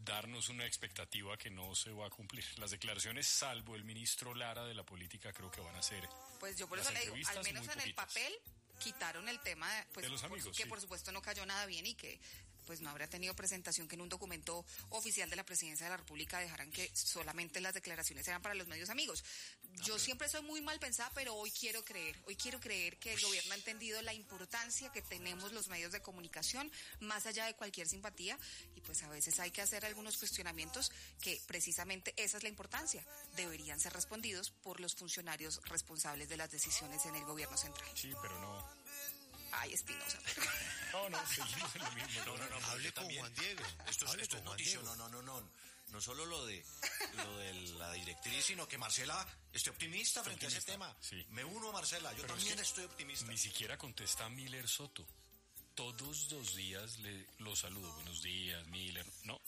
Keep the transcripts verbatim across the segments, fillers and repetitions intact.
darnos una expectativa que no se va a cumplir. Las declaraciones, salvo el ministro Lara de la política, creo que van a ser. Pues yo por eso le digo, al menos en el papel quitaron el tema de, pues, de los amigos, por, que sí. por supuesto no cayó nada bien y que pues no habría tenido presentación, que en un documento oficial de la Presidencia de la República dejaran que solamente las declaraciones eran para los medios amigos. Yo okay. siempre soy muy mal pensada, pero hoy quiero creer, hoy quiero creer que el gobierno ha entendido la importancia que tenemos los medios de comunicación, más allá de cualquier simpatía, y pues a veces hay que hacer algunos cuestionamientos que precisamente esa es la importancia, deberían ser respondidos por los funcionarios responsables de las decisiones en el gobierno central. Sí, pero no... Ay, Espinosa. No, no, seguimos en lo mismo. No, no, no. Hable con Juan Diego. Esto es, esto es noticia. No, no, no, no. No solo lo de lo de la directriz, sino que Marcela esté optimista frente optimista, a ese tema. Sí. Me uno a Marcela. Yo Pero también es estoy optimista. Ni siquiera contesta Miller Soto. Todos los días le lo saludo. Buenos días, Miller. No.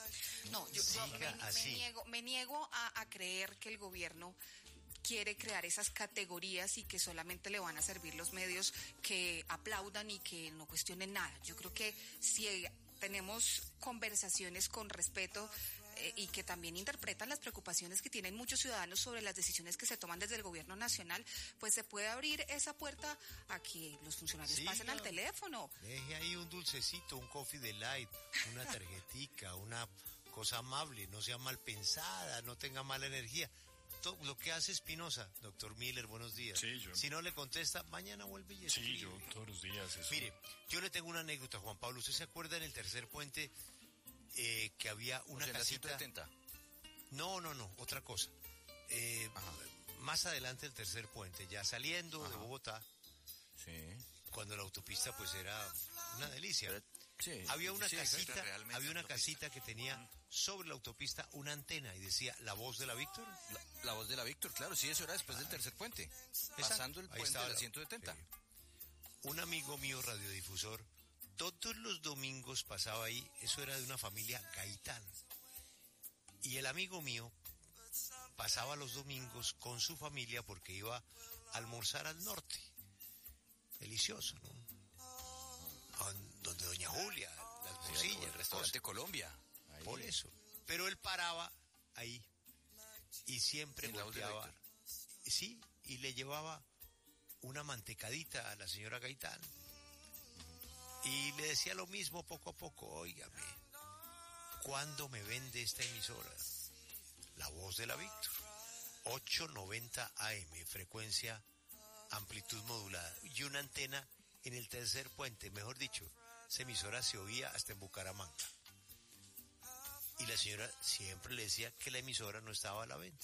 No, yo, yo me, me niego, me niego a, a creer que el gobierno quiere crear esas categorías y que solamente le van a servir los medios que aplaudan y que no cuestionen nada. Yo creo que si tenemos conversaciones con respeto eh, y que también interpretan las preocupaciones que tienen muchos ciudadanos sobre las decisiones que se toman desde el gobierno nacional, pues se puede abrir esa puerta a que los funcionarios sí, pasen no. al teléfono. Deje ahí un dulcecito, un coffee delight, una tarjetica, una cosa amable, no sea mal pensada, no tenga mala energía. Todo lo que hace Espinosa, doctor Miller, buenos días. Sí, yo. Si no le contesta, mañana vuelve y escribe. Sí, yo todos los días. Eso. Mire, yo le tengo una anécdota, Juan Pablo. ¿Usted se acuerda en el tercer puente eh, que había una o sea, casita? la ciento setenta. No, no, no, otra cosa. Eh, más adelante el tercer puente, ya saliendo Ajá. de Bogotá. Sí. Cuando la autopista pues era una delicia. Pero, sí, había una sí, casita, había una casita que tenía sobre la autopista una antena y decía La Voz de la Víctor. La, la Voz de la Víctor, claro, sí, eso era después ah, del tercer puente. Exacto. Pasando el puente de la ciento setenta. Sí. Un amigo mío radiodifusor, todos los domingos pasaba ahí, eso era de una familia Gaitán. Y el amigo mío pasaba los domingos con su familia porque iba a almorzar al norte. Delicioso, ¿no? Donde doña Julia, las morcillas, sí, el restaurante Colombia. Ahí. Por eso. Pero él paraba ahí y siempre volteaba. Sí, y le llevaba una mantecadita a la señora Gaitán. Y le decía lo mismo poco a poco. Óigame, ¿cuándo me vende esta emisora? La Voz de la Víctor. ochocientos noventa A M, frecuencia, amplitud modulada. Y una antena en el tercer puente, mejor dicho, esa emisora se oía hasta en Bucaramanga. Y la señora siempre le decía que la emisora no estaba a la venta.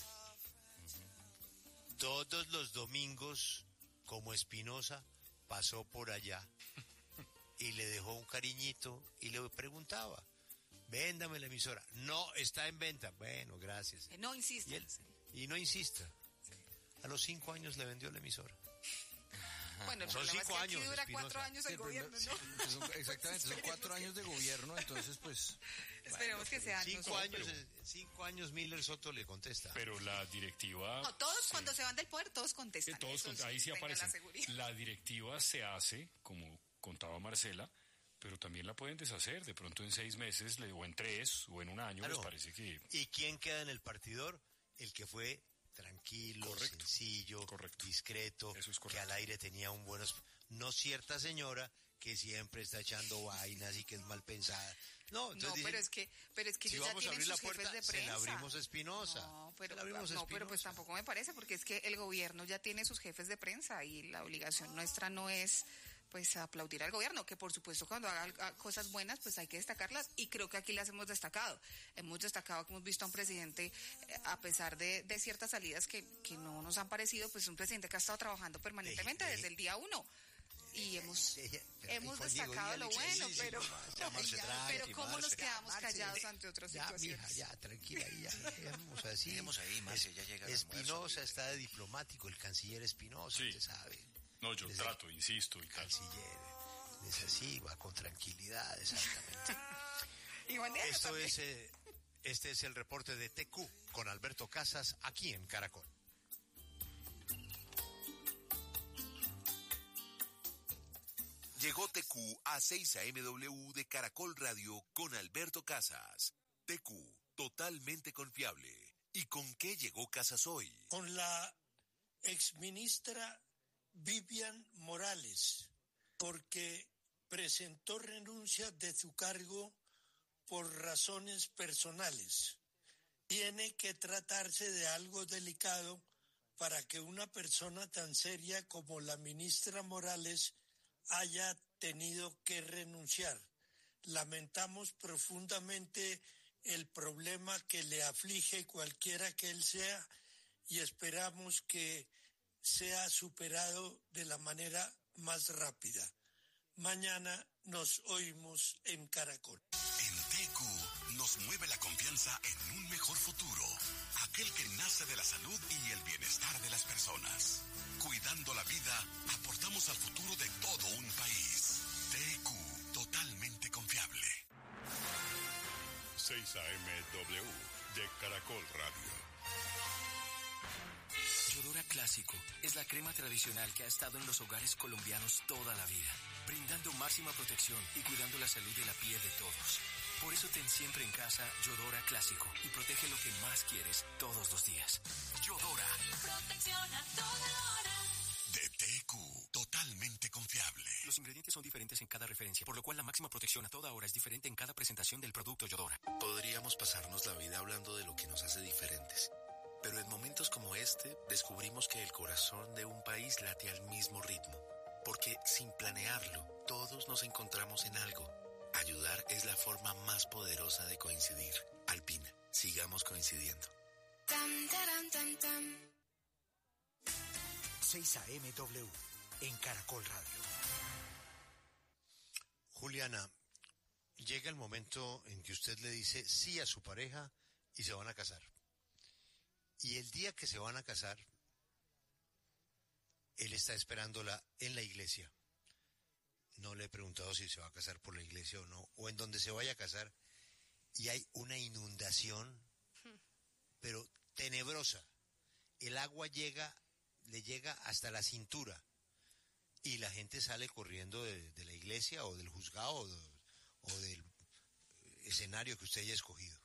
Uh-huh. Todos los domingos, como Espinosa, pasó por allá y le dejó un cariñito y le preguntaba, véndame la emisora. No, está en venta. Bueno, gracias. No insista. Y, él, y no insista. A los cinco años le vendió la emisora. Bueno, el son cinco es que años. Aquí dura Espinosa. cuatro años el sí, gobierno, ¿no? Pues son, exactamente, son cuatro años de gobierno, entonces pues... Esperemos bueno, que sean. Cinco no, años, pero, cinco años Miller Soto le contesta. Pero la directiva... No, todos sí. Cuando se van del poder, todos contestan. Sí, todos cont- ahí sí aparecen. La, la directiva se hace, como contaba Marcela, pero también la pueden deshacer. De pronto en seis meses, o en tres, o en un año, claro. Les parece que... ¿Y quién queda en el partidor? El que fue... tranquilo, correcto, sencillo, correcto, discreto, que al aire tenía un buenos... No cierta señora que siempre está echando vainas y que es mal pensada. No, no dicen, pero es que, pero es que si ellos vamos ya tienen a abrir sus la puerta, jefes de prensa. Se la abrimos a Espinosa. No, pero, abrimos no pero pues tampoco me parece, porque es que el gobierno ya tiene sus jefes de prensa y la obligación nuestra no es pues aplaudir al gobierno, que por supuesto cuando haga cosas buenas pues hay que destacarlas, y creo que aquí las hemos destacado. Hemos destacado que hemos visto a un presidente, eh, a pesar de, de ciertas salidas que, que no nos han parecido, pues un presidente que ha estado trabajando permanentemente eh, eh, desde el día uno. Y hemos, eh, eh, hemos destacado Diego, lo bueno, sí, sí, pero, no, no, ya, pero ¿cómo Marce, nos quedamos ya, callados Marce, ante otras ya, situaciones? Mija, ya, tranquila, ya, dejemos así. Dejemos ahí, Marce, ya llega el Espinosa está de diplomático, el canciller Espinosa, sí. Usted sabe. No, yo Desde trato, insisto. Y canciller, es así, va con tranquilidad, exactamente. Y bueno, Esto también. es, eh, este es el reporte de T Q con Alberto Casas, aquí en Caracol. Llegó T Q a seis A M W de Caracol Radio con Alberto Casas. T Q, totalmente confiable. ¿Y con qué llegó Casas hoy? Con la exministra Vivian Morales, porque presentó renuncia de su cargo por razones personales. Tiene que tratarse de algo delicado para que una persona tan seria como la ministra Morales haya tenido que renunciar. Lamentamos profundamente el problema que le aflige cualquiera que él sea y esperamos que sea superado de la manera más rápida. Mañana nos oímos en Caracol. En T Q nos mueve la confianza en un mejor futuro, aquel que nace de la salud y el bienestar de las personas. Cuidando la vida, aportamos al futuro de todo un país. T Q, totalmente confiable. seis A M W de Caracol Radio. Yodora Clásico es la crema tradicional que ha estado en los hogares colombianos toda la vida, brindando máxima protección y cuidando la salud de la piel de todos. Por eso ten siempre en casa Yodora Clásico y protege lo que más quieres todos los días. Yodora. Protección a toda hora. De T Q, totalmente confiable. Los ingredientes son diferentes en cada referencia, por lo cual la máxima protección a toda hora es diferente en cada presentación del producto Yodora. Podríamos pasarnos la vida hablando de lo que nos hace diferentes. Pero en momentos como este, descubrimos que el corazón de un país late al mismo ritmo. Porque sin planearlo, todos nos encontramos en algo. Ayudar es la forma más poderosa de coincidir. Alpina, sigamos coincidiendo. Tan, taran, tan, tan. seis A M W en Caracol Radio. Juliana, llega el momento en que usted le dice sí a su pareja y se van a casar. Y el día que se van a casar, él está esperándola en la iglesia. No le he preguntado si se va a casar por la iglesia o no, o en donde se vaya a casar, y hay una inundación, pero tenebrosa. El agua llega, le llega hasta la cintura, y la gente sale corriendo de, de la iglesia o del juzgado o, de, o del escenario que usted haya escogido.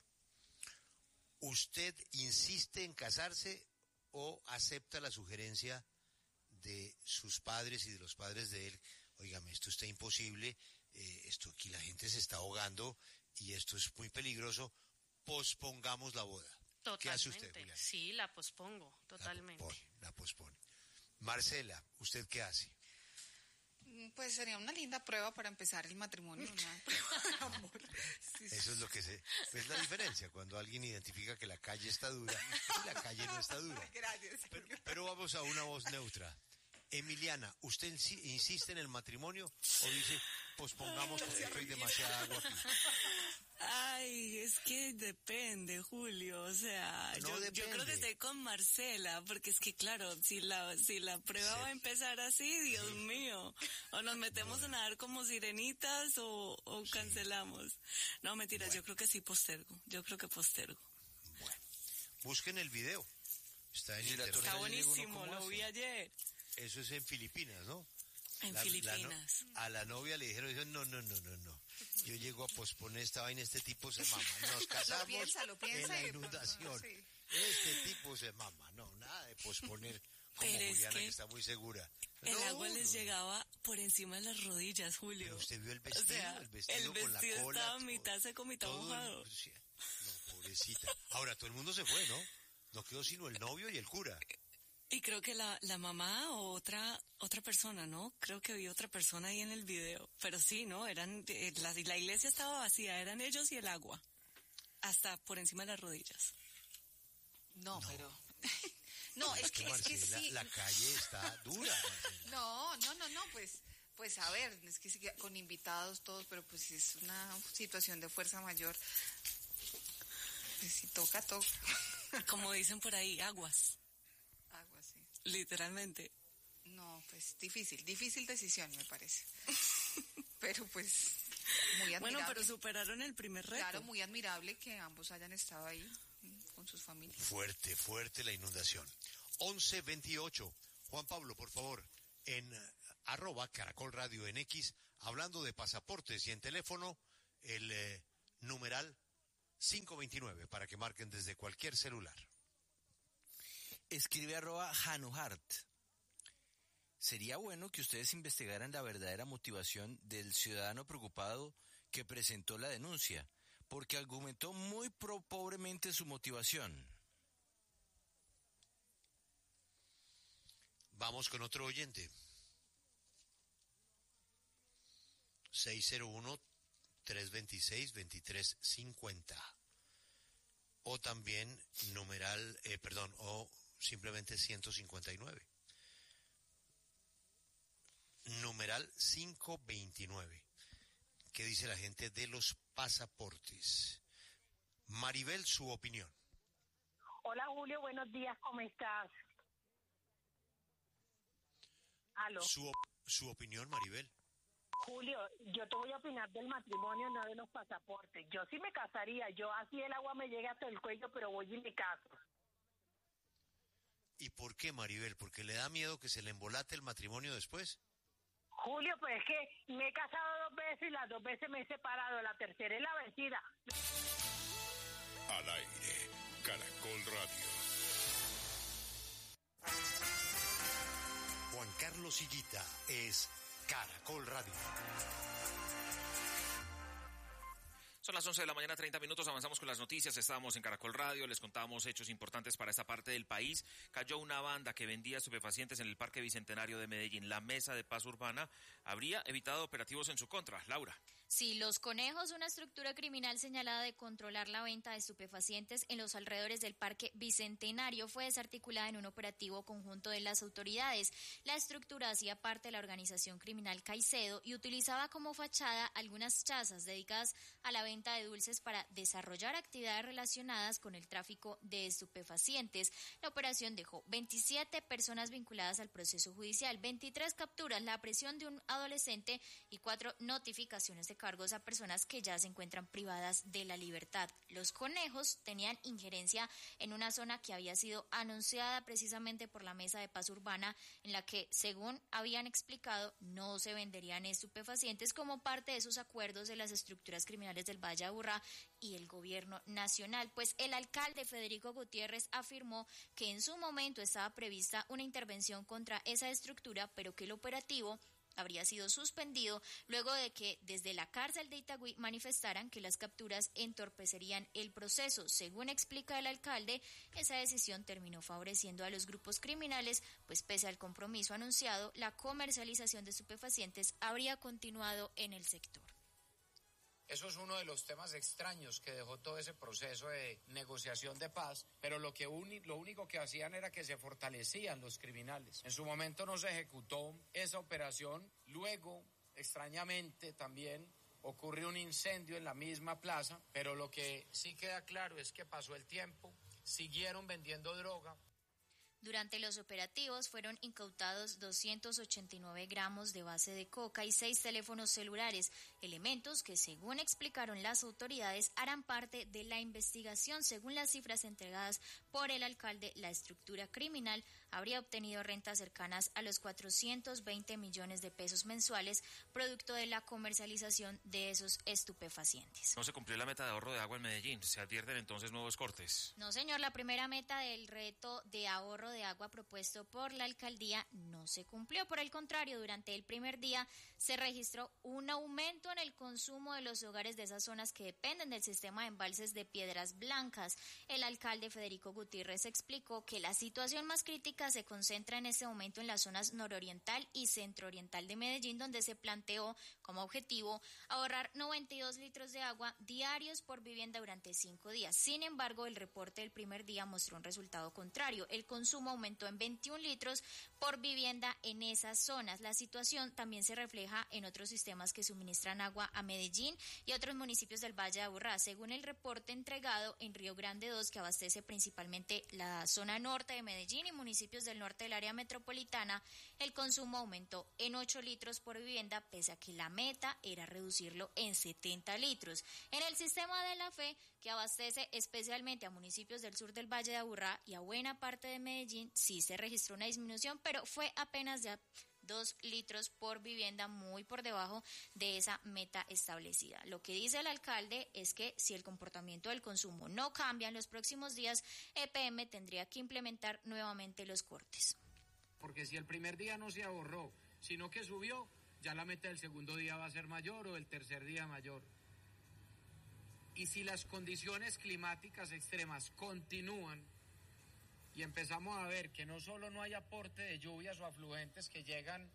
¿Usted insiste en casarse o acepta la sugerencia de sus padres y de los padres de él? Óigame, esto está imposible, eh, esto aquí la gente se está ahogando y esto es muy peligroso, pospongamos la boda. Totalmente. ¿Qué hace usted, Julián? Sí, la pospongo, totalmente. La pospone, la pospone. Marcela, ¿usted qué hace? Pues sería una linda prueba para empezar el matrimonio, una prueba de amor. Sí, sí. Eso es lo que se... Es la diferencia, cuando alguien identifica que la calle está dura y la calle no está dura. Gracias. Pero, pero vamos a una voz neutra. Emiliana, ¿usted insiste en el matrimonio o dice pospongamos porque hay demasiada agua aquí? Ay, es que depende, Julio, o sea, no yo, depende. yo creo que estoy con Marcela, porque es que claro, si la si la prueba sí. va a empezar así, Dios sí. mío, o nos metemos bueno. a nadar como sirenitas o, o sí. cancelamos. No, mentiras, bueno. yo creo que sí postergo, yo creo que postergo. Bueno, busquen el video, está en internet. Está buenísimo, lo vi ayer. Eso es en Filipinas, ¿no? En la, Filipinas. La no, a la novia le dijeron, dijeron, no, no, no, no, no. Yo llego a posponer esta vaina, este tipo se mama. Nos casamos lo piensa, lo piensa en la inundación. No, sí. Este tipo se mama. No, nada de posponer como Pero Juliana, es que, que está muy segura. El no, agua les no. llegaba por encima de las rodillas, Julio. Pero usted vio el vestido, o sea, el vestido, el vestido con la cola. Estaba mitad seco, mitad mojado. No, pobrecita. Ahora todo el mundo se fue, ¿no? No quedó sino el novio y el cura. Y creo que la, la mamá o otra otra persona, ¿no? Creo que vi otra persona ahí en el video. Pero sí, ¿no? Eran eh, la, la iglesia estaba vacía, eran ellos y el agua. Hasta por encima de las rodillas. No, no. pero... no, es, es que, Marcela, es que sí. La calle está dura, Marcela. No, no, no, no, pues... Pues a ver, es que sí, con invitados todos, pero pues es una situación de fuerza mayor. Pues si toca, toca. Como dicen por ahí, aguas. Agua, sí. Literalmente. No, pues difícil, difícil decisión me parece. Pero pues muy admirable. Bueno, pero superaron el primer reto. Claro, muy admirable que ambos hayan estado ahí con sus familias. Fuerte, fuerte la inundación. once veintiocho. Juan Pablo, por favor, en arroba Caracol Radio en X, hablando de pasaportes y en teléfono, el eh, numeral cinco veintinueve para que marquen desde cualquier celular. Escribe arroba Hanuhart. Sería bueno que ustedes investigaran la verdadera motivación del ciudadano preocupado que presentó la denuncia, porque argumentó muy pro pobremente su motivación. Vamos con otro oyente. seis cero uno, tres dos seis, dos tres cinco cero. O también numeral, eh, perdón, o simplemente ciento cincuenta y nueve. Numeral quinientos veintinueve. ¿Qué dice la gente de los pasaportes? Maribel, su opinión. Hola Julio, buenos días, ¿cómo estás? ¿Aló? Su, op- su opinión, Maribel. Julio, yo te voy a opinar del matrimonio, no de los pasaportes. Yo sí me casaría, yo así el agua me llega hasta el cuello, pero voy y me caso. ¿Y por qué, Maribel? ¿Porque le da miedo que se le embolate el matrimonio después? Julio, pues es que me he casado dos veces y las dos veces me he separado, la tercera es la vencida. Al aire, Caracol Radio. Juan Carlos Higuita es Caracol Radio. Son las once de la mañana, treinta minutos, avanzamos con las noticias, estábamos en Caracol Radio, les contamos hechos importantes para esta parte del país. Cayó una banda que vendía estupefacientes en el Parque Bicentenario de Medellín. La Mesa de Paz Urbana habría evitado operativos en su contra. Laura. Sí, Los Conejos, una estructura criminal señalada de controlar la venta de estupefacientes en los alrededores del Parque Bicentenario, fue desarticulada en un operativo conjunto de las autoridades. La estructura hacía parte de la organización criminal Caicedo y utilizaba como fachada algunas chazas dedicadas a la venta de dulces para desarrollar actividades relacionadas con el tráfico de estupefacientes. La operación dejó veintisiete personas vinculadas al proceso judicial, veintitrés capturas, la aprehensión de un adolescente y cuatro notificaciones de cargos a personas que ya se encuentran privadas de la libertad. Los Conejos tenían injerencia en una zona que había sido anunciada precisamente por la Mesa de Paz Urbana, en la que, según habían explicado, no se venderían estupefacientes como parte de esos acuerdos de las estructuras criminales del Valle de Aburrá y el gobierno nacional. Pues el alcalde Federico Gutiérrez afirmó que en su momento estaba prevista una intervención contra esa estructura, pero que el operativo habría sido suspendido luego de que desde la cárcel de Itagüí manifestaran que las capturas entorpecerían el proceso. Según explica el alcalde, esa decisión terminó favoreciendo a los grupos criminales, pues pese al compromiso anunciado, la comercialización de estupefacientes habría continuado en el sector. Eso es uno de los temas extraños que dejó todo ese proceso de negociación de paz, pero lo que uni- lo único que hacían era que se fortalecían los criminales. En su momento no se ejecutó esa operación, luego, extrañamente también, ocurrió un incendio en la misma plaza, pero lo que sí queda claro es que pasó el tiempo, siguieron vendiendo droga. Durante los operativos fueron incautados doscientos ochenta y nueve gramos de base de coca y seis teléfonos celulares, elementos que, según explicaron las autoridades, harán parte de la investigación. Según las cifras entregadas por el alcalde, la estructura criminal habría obtenido rentas cercanas a los cuatrocientos veinte millones de pesos mensuales, producto de la comercialización de esos estupefacientes. No se cumplió la meta de ahorro de agua en Medellín, se advierten entonces nuevos cortes. No, señor, la primera meta del reto de ahorro de agua propuesto por la alcaldía no se cumplió. Por el contrario, durante el primer día se registró un aumento en el consumo de los hogares de esas zonas que dependen del sistema de embalses de Piedras Blancas. El alcalde Federico Gutiérrez explicó que la situación más crítica se concentra en este momento en las zonas nororiental y centrooriental de Medellín, donde se planteó como objetivo ahorrar noventa y dos litros de agua diarios por vivienda durante cinco días. Sin embargo, el reporte del primer día mostró un resultado contrario. El consumo aumentó en veintiún litros por vivienda en esas zonas. La situación también se refleja en otros sistemas que suministran agua a Medellín y a otros municipios del Valle de Aburrá. Según el reporte entregado en Río Grande dos, que abastece principalmente la zona norte de Medellín y municipios del norte del área metropolitana, el consumo aumentó en ocho litros por vivienda, pese a que la meta era reducirlo en setenta litros. En el sistema de la Fe, que abastece especialmente a municipios del sur del Valle de Aburrá y a buena parte de Medellín, sí se registró una disminución, pero fue apenas de dos litros por vivienda, muy por debajo de esa meta establecida. Lo que dice el alcalde es que si el comportamiento del consumo no cambia en los próximos días, E P M tendría que implementar nuevamente los cortes. Porque si el primer día no se ahorró, sino que subió, ya la meta del segundo día va a ser mayor o el tercer día mayor. Y si las condiciones climáticas extremas continúan y empezamos a ver que no solo no hay aporte de lluvias o afluentes que llegan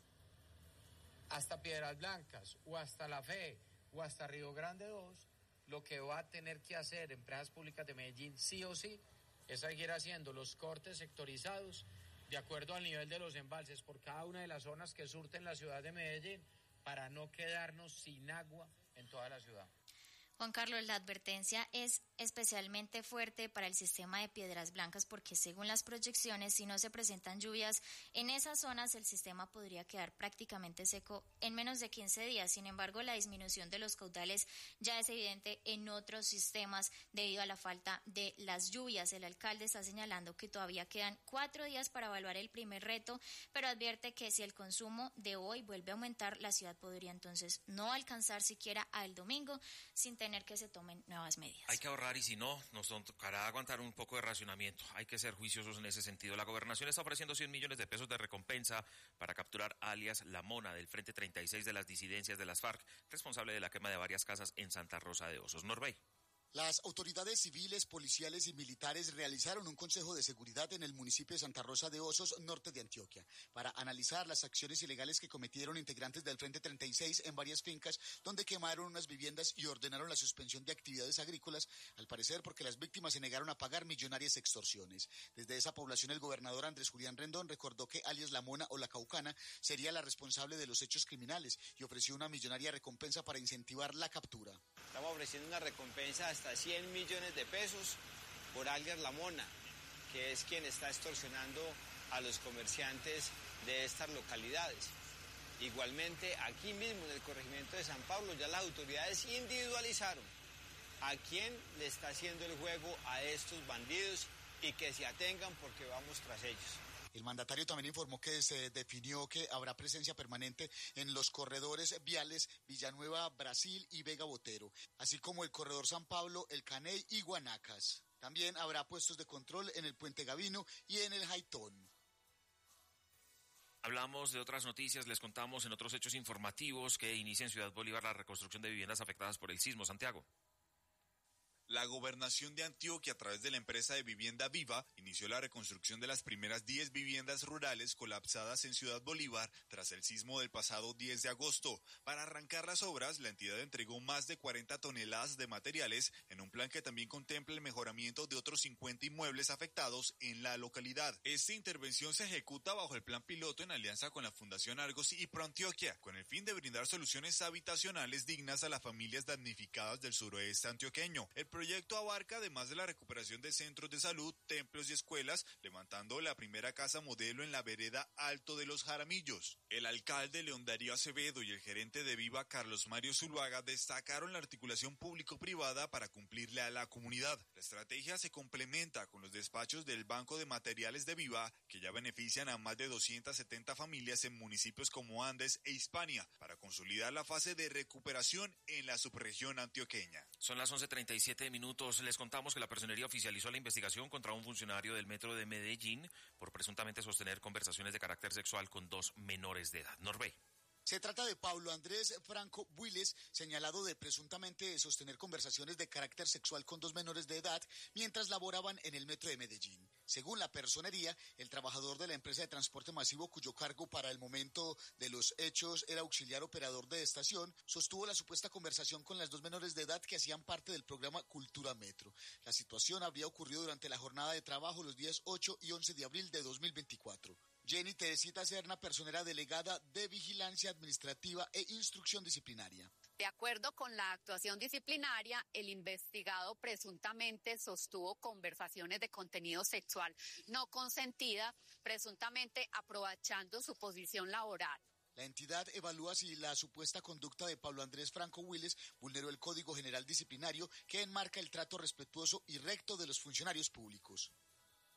hasta Piedras Blancas o hasta La Fe o hasta Río Grande dos, lo que va a tener que hacer Empresas Públicas de Medellín sí o sí es seguir haciendo los cortes sectorizados de acuerdo al nivel de los embalses por cada una de las zonas que surten la ciudad de Medellín para no quedarnos sin agua en toda la ciudad. Juan Carlos, la advertencia es especialmente fuerte para el sistema de Piedras Blancas porque según las proyecciones, si no se presentan lluvias en esas zonas, el sistema podría quedar prácticamente seco en menos de quince días. Sin embargo, la disminución de los caudales ya es evidente en otros sistemas debido a la falta de las lluvias. El alcalde está señalando que todavía quedan cuatro días para evaluar el primer reto, pero advierte que si el consumo de hoy vuelve a aumentar, la ciudad podría entonces no alcanzar siquiera al domingo sin tener tener que se tomen nuevas medidas. Hay que ahorrar y si no, nos tocará aguantar un poco de racionamiento. Hay que ser juiciosos en ese sentido. La gobernación está ofreciendo cien millones de pesos de recompensa para capturar alias La Mona del Frente treinta y seis de las disidencias de las FARC, responsable de la quema de varias casas en Santa Rosa de Osos. Norbey. Las autoridades civiles, policiales y militares realizaron un consejo de seguridad en el municipio de Santa Rosa de Osos, norte de Antioquia, para analizar las acciones ilegales que cometieron integrantes del Frente treinta y seis en varias fincas, donde quemaron unas viviendas y ordenaron la suspensión de actividades agrícolas, al parecer porque las víctimas se negaron a pagar millonarias extorsiones. Desde esa población, el gobernador Andrés Julián Rendón recordó que alias La Mona o La Caucana sería la responsable de los hechos criminales y ofreció una millonaria recompensa para incentivar la captura. Estamos ofreciendo una recompensa hasta cien millones de pesos por alias La Mona, que es quien está extorsionando a los comerciantes de estas localidades. Igualmente, aquí mismo en el corregimiento de San Pablo, ya las autoridades individualizaron a quién le está haciendo el juego a estos bandidos y que se atengan porque vamos tras ellos. El mandatario también informó que se definió que habrá presencia permanente en los corredores viales Villanueva, Brasil y Vega Botero, así como el corredor San Pablo, El Caney y Guanacas. También habrá puestos de control en el Puente Gavino y en el Jaitón. Hablamos de otras noticias, les contamos en otros hechos informativos que inicia en Ciudad Bolívar la reconstrucción de viviendas afectadas por el sismo. Santiago. La Gobernación de Antioquia, a través de la empresa de Vivienda Viva, inició la reconstrucción de las primeras diez viviendas rurales colapsadas en Ciudad Bolívar tras el sismo del pasado diez de agosto. Para arrancar las obras, la entidad entregó más de cuarenta toneladas de materiales en un plan que también contempla el mejoramiento de otros cincuenta inmuebles afectados en la localidad. Esta intervención se ejecuta bajo el plan piloto en alianza con la Fundación Argos y ProAntioquia, con el fin de brindar soluciones habitacionales dignas a las familias damnificadas del suroeste antioqueño. El El proyecto abarca, además de la recuperación de centros de salud, templos y escuelas, levantando la primera casa modelo en la vereda Alto de los Jaramillos. El alcalde León Darío Acevedo y el gerente de Viva, Carlos Mario Zuluaga, destacaron la articulación público-privada para cumplirle a la comunidad. La estrategia se complementa con los despachos del Banco de Materiales de Viva, que ya benefician a más de doscientas setenta familias en municipios como Andes e Hispania, para consolidar la fase de recuperación en la subregión antioqueña. Son las once treinta y siete minutos. Les contamos que la Personería oficializó la investigación contra un funcionario del Metro de Medellín por presuntamente sostener conversaciones de carácter sexual con dos menores de edad. Norbey. Se trata de Pablo Andrés Franco Builes, señalado de presuntamente sostener conversaciones de carácter sexual con dos menores de edad mientras laboraban en el Metro de Medellín. Según la Personería, el trabajador de la empresa de transporte masivo, cuyo cargo para el momento de los hechos era auxiliar operador de estación, sostuvo la supuesta conversación con las dos menores de edad que hacían parte del programa Cultura Metro. La situación habría ocurrido durante la jornada de trabajo los días ocho y once de abril de dos mil veinticuatro. Jenny Teresita Serna, personera delegada de Vigilancia Administrativa e Instrucción Disciplinaria. De acuerdo con la actuación disciplinaria, el investigado presuntamente sostuvo conversaciones de contenido sexual no consentida, presuntamente aprovechando su posición laboral. La entidad evalúa si la supuesta conducta de Pablo Andrés Franco Builes vulneró el Código General Disciplinario que enmarca el trato respetuoso y recto de los funcionarios públicos.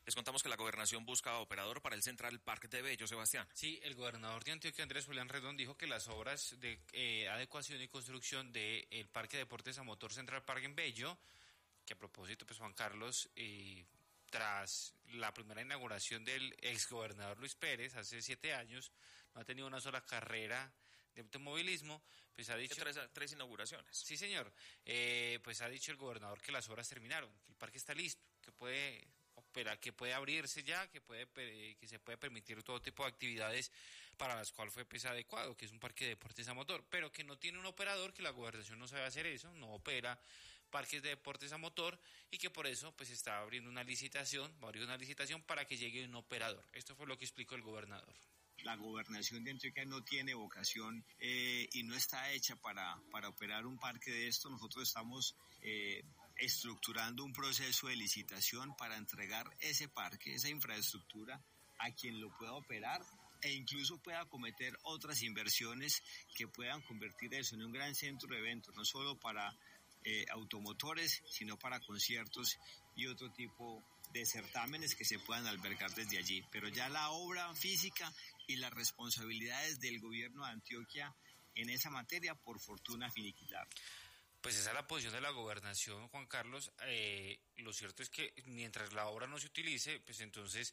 Les contamos que la gobernación busca operador para el Central Park de Bello, Sebastián. Sí, el gobernador de Antioquia, Andrés Julián Rendón, dijo que las obras de eh, adecuación y construcción del Parque de Deportes a Motor Central Park en Bello, que a propósito, pues Juan Carlos, eh, tras la primera inauguración del exgobernador Luis Pérez hace siete años, no ha tenido una sola carrera de automovilismo, pues ha dicho... Tres, tres inauguraciones. Sí, señor. Eh, pues ha dicho el gobernador que las obras terminaron, que el parque está listo, que puede... Opera, que puede abrirse ya, que puede que se puede permitir todo tipo de actividades para las cuales fue pues adecuado, que es un parque de deportes a motor, pero que no tiene un operador, que la gobernación no sabe hacer eso, no opera parques de deportes a motor y que por eso pues está abriendo una licitación, va a abrir una licitación para que llegue un operador. Esto fue lo que explicó el gobernador. La gobernación de Antioquia no tiene vocación eh, y no está hecha para, para operar un parque de esto. Nosotros estamos eh, estructurando un proceso de licitación para entregar ese parque, esa infraestructura, a quien lo pueda operar e incluso pueda cometer otras inversiones que puedan convertir eso en un gran centro de eventos, no solo para eh, automotores, sino para conciertos y otro tipo de certámenes que se puedan albergar desde allí. Pero ya la obra física y las responsabilidades del gobierno de Antioquia en esa materia, por fortuna, finiquitar. Pues esa es la posición de la gobernación, Juan Carlos. Eh, lo cierto es que mientras la obra no se utilice, pues entonces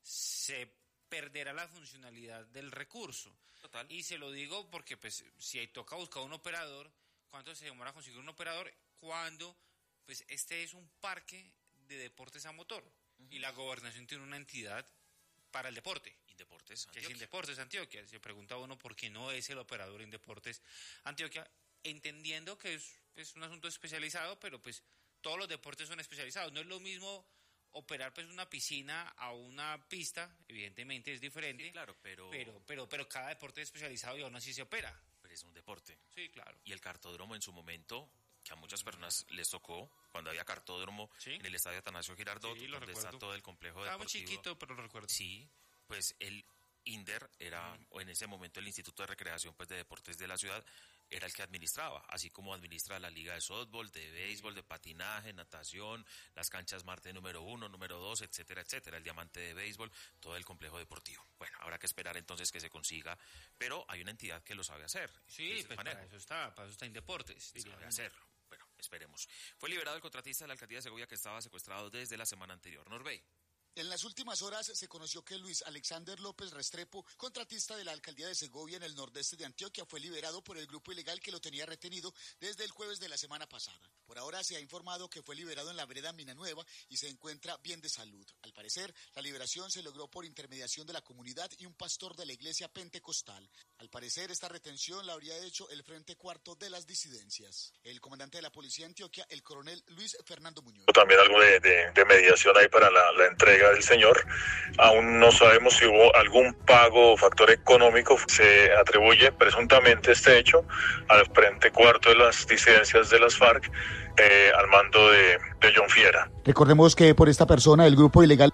se perderá la funcionalidad del recurso. Total. Y se lo digo porque pues si toca buscar un operador, ¿cuánto se demora conseguir un operador? Cuando pues este es un parque de deportes a motor, uh-huh, y la gobernación tiene una entidad para el deporte. Indeportes Antioquia. Que es Indeportes Antioquia. Se pregunta uno por qué no es el operador Indeportes Antioquia, entendiendo que es, es un asunto especializado, pero pues todos los deportes son especializados. No es lo mismo operar pues una piscina a una pista, evidentemente es diferente. Sí, claro, pero... pero pero pero cada deporte es especializado y aún así se opera. Pero es un deporte. Sí, claro. Y el cartódromo en su momento, que a muchas personas les tocó cuando había cartódromo, ¿sí?, en el estadio Atanasio Girardot, sí, donde recuerdo. Está todo el complejo Estaba deportivo. Estaba muy chiquito, pero lo recuerdo. Sí, pues el INDER era, uh-huh, o en ese momento el Instituto de Recreación pues de Deportes de la ciudad, era el que administraba, así como administra la liga de softball, de béisbol, de patinaje, natación, las canchas Marte número uno, número dos, etcétera, etcétera, el diamante de béisbol, todo el complejo deportivo. Bueno, habrá que esperar entonces que se consiga, pero hay una entidad que lo sabe hacer. Sí, pues para eso está, para eso está Indeportes. Sabe hacerlo. Bueno, esperemos. Fue liberado el contratista de la alcaldía de Segovia que estaba secuestrado desde la semana anterior. Norbey. En las últimas horas se conoció que Luis Alexander López Restrepo, contratista de la alcaldía de Segovia en el nordeste de Antioquia, fue liberado por el grupo ilegal que lo tenía retenido desde el jueves de la semana pasada. Por ahora se ha informado que fue liberado en la vereda Mina Nueva y se encuentra bien de salud. Al parecer, la liberación se logró por intermediación de la comunidad y un pastor de la iglesia pentecostal. Al parecer, esta retención la habría hecho el Frente Cuarto de las Disidencias. El comandante de la policía de Antioquia, el coronel Luis Fernando Muñoz. También algo de, de, de mediación ahí para la, la entrega del señor. Aún no sabemos si hubo algún pago o factor económico. Se atribuye presuntamente este hecho al Frente Cuarto de las Disidencias de las FARC, eh, al mando de, de John Fiera. Recordemos que por esta persona el grupo ilegal...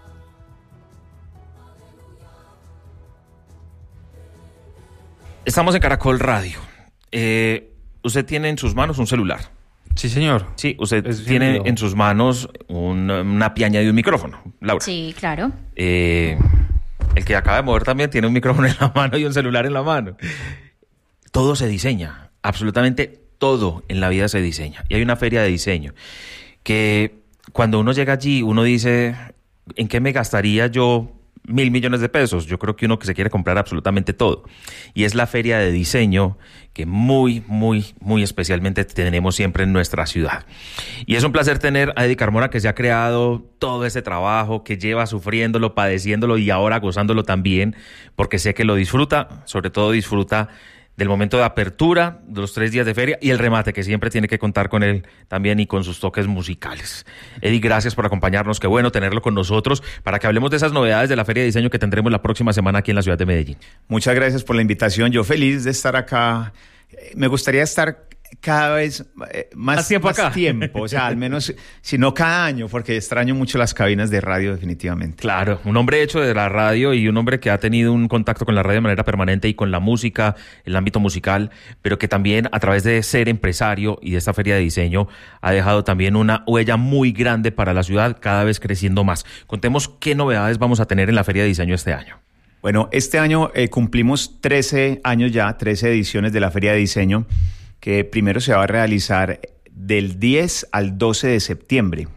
Estamos en Caracol Radio. Eh, usted tiene en sus manos un celular. Sí, señor. Sí, usted es tiene en sus manos un, una piaña de un micrófono, Laura. Sí, claro. Eh, el que acaba de mover también tiene un micrófono en la mano y un celular en la mano. Todo se diseña, absolutamente todo en la vida se diseña. Y hay una feria de diseño que cuando uno llega allí, uno dice, ¿en qué me gastaría yo mil millones de pesos? Yo creo que uno que se quiere comprar absolutamente todo. Y es la feria de diseño que muy, muy, muy especialmente tenemos siempre en nuestra ciudad. Y es un placer tener a Eddie Carmona, que se ha creado todo ese trabajo, que lleva sufriéndolo, padeciéndolo y ahora gozándolo también, porque sé que lo disfruta, sobre todo disfruta del momento de apertura, de los tres días de feria y el remate, que siempre tiene que contar con él también y con sus toques musicales. Eddie, gracias por acompañarnos, qué bueno tenerlo con nosotros para que hablemos de esas novedades de la Feria de Diseño que tendremos la próxima semana aquí en la ciudad de Medellín. Muchas gracias por la invitación, yo feliz de estar acá. Me gustaría estar cada vez eh, más, más tiempo más acá. tiempo, o sea, al menos, si no cada año, porque extraño mucho las cabinas de radio definitivamente. Claro, un hombre hecho de la radio y un hombre que ha tenido un contacto con la radio de manera permanente y con la música, el ámbito musical, pero que también a través de ser empresario y de esta feria de diseño ha dejado también una huella muy grande para la ciudad, cada vez creciendo más. Contemos qué novedades vamos a tener en la feria de diseño este año. Bueno, este año eh, cumplimos trece años ya, trece ediciones de la feria de diseño, que primero se va a realizar del diez al doce de septiembre.